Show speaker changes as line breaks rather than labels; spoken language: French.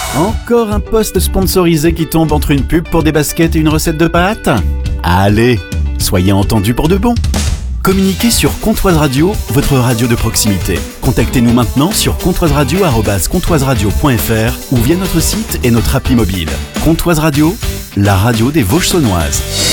Encore un post sponsorisé qui tombe entre une pub pour des baskets et une recette de pâtes ? Allez, soyez entendus pour de bon. Communiquez sur Comtoise Radio, votre radio de proximité. Contactez-nous maintenant sur comtoiseradio@comtoiseradio.fr ou via notre site et notre appli mobile. Comtoise Radio, la radio des Vosges saunoises.